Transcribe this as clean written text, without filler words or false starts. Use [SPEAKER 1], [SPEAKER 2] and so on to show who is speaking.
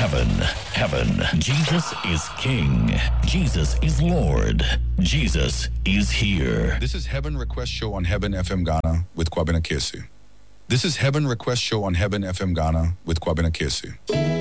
[SPEAKER 1] Heaven, heaven. Jesus is King. Jesus is Lord. Jesus is here.
[SPEAKER 2] This is Heaven Request Show on Heaven FM Ghana with Kwabena Kesi. This is Heaven Request Show on Heaven FM Ghana with Kwabena Kesi.